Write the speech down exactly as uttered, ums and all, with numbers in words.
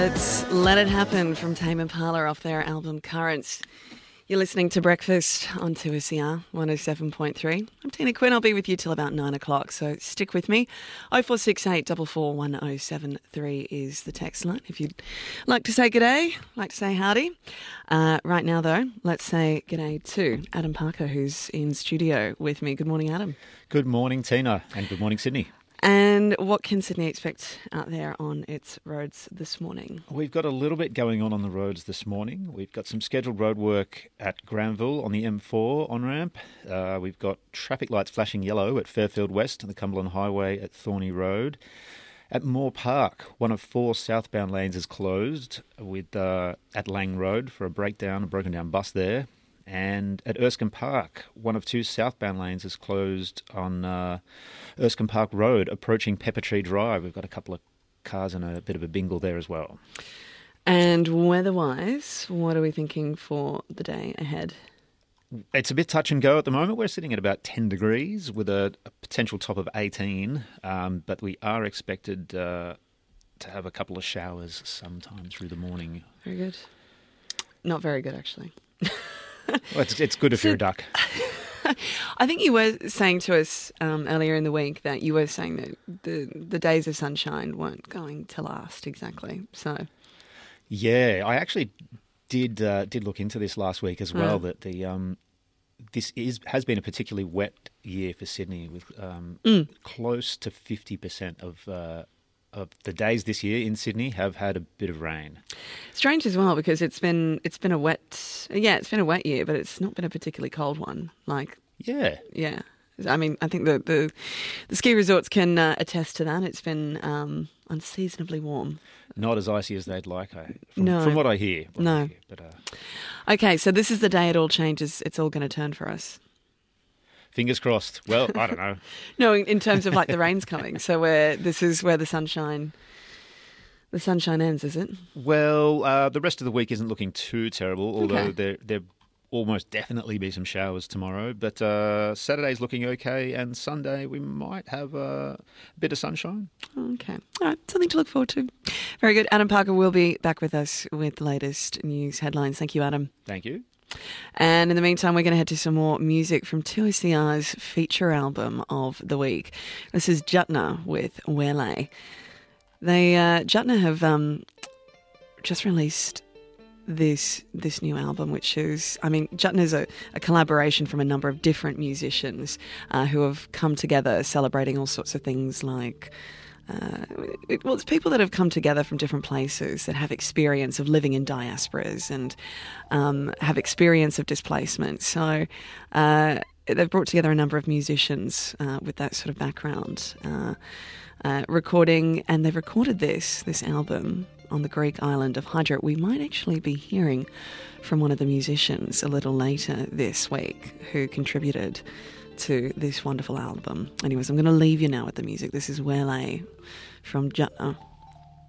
It's Let It Happen from Tame Impala off their album Currents. You're listening to Breakfast on two S E R one oh seven point three. I'm Tina Quinn. I'll be with you till about nine o'clock, so stick with me. oh four six eight, four four one oh seven three is the text line if you'd like to say g'day, like to say howdy. Uh, right now, though, let's say g'day to Adam Parker, who's in studio with me. Good morning, Adam. Good morning, Tina, and good morning, Sydney. And what can Sydney expect out there on its roads this morning? We've got a little bit going on on the roads this morning. We've got some scheduled road work at Granville on the M four on-ramp. Uh, we've got traffic lights flashing yellow at Fairfield West on the Cumberland Highway at Thorney Road. At Moore Park, one of four southbound lanes is closed with uh, at Lang Road for a breakdown, a broken down bus there. And at Erskine Park, one of two southbound lanes is closed on uh, Erskine Park Road, approaching Pepper Tree Drive. We've got a couple of cars and a bit of a bingle there as well. And weather-wise, what are we thinking for the day ahead? It's a bit touch and go at the moment. We're sitting at about ten degrees with a, a potential top of eighteen, um, but we are expected uh, to have a couple of showers sometime through the morning. Very good. Not very good, actually. Well, it's, it's good if so, you're a duck. I think you were saying to us um, earlier in the week that you were saying that the the days of sunshine weren't going to last exactly. So, yeah, I actually did uh, did look into this last week as well. Mm. That the um, this is has been a particularly wet year for Sydney, with um, mm. close to fifty percent of. Uh, Of the days this year in Sydney have had a bit of rain. Strange as well, because it's been it's been a wet yeah it's been a wet year, but it's not been a particularly cold one. Like yeah, yeah. I mean, I think the the, the ski resorts can uh, attest to that. It's been um, unseasonably warm. Not as icy as they'd like. I, from, no, from what I hear. What no. I hear, but, uh, okay, so this is the day it all changes. It's all going to turn for us. Fingers crossed. Well, I don't know. No, in terms of like the rain's coming. So where this is where the sunshine, the sunshine ends, is it? Well, uh, the rest of the week isn't looking too terrible, although Okay. there there almost definitely be some showers tomorrow. But uh, Saturday's looking okay, and Sunday we might have a bit of sunshine. Okay. All right. Something to look forward to. Very good. Adam Parker will be back with us with the latest news headlines. Thank you, Adam. Thank you. And in the meantime, we're going to head to some more music from two S E R's feature album of the week. This is Jutna with Wele. They, uh, Jutna have um, just released this this new album, which is, I mean, Jutna is a, a collaboration from a number of different musicians uh, who have come together celebrating all sorts of things like... Uh, it, well, it's people that have come together from different places that have experience of living in diasporas and um, have experience of displacement. So uh, they've brought together a number of musicians uh, with that sort of background, uh, uh, recording, and they've recorded this this album on the Greek island of Hydra. We might actually be hearing from one of the musicians a little later this week who contributed to this wonderful album. Anyways, I'm going to leave you now with the music. This is Wele from Jutna.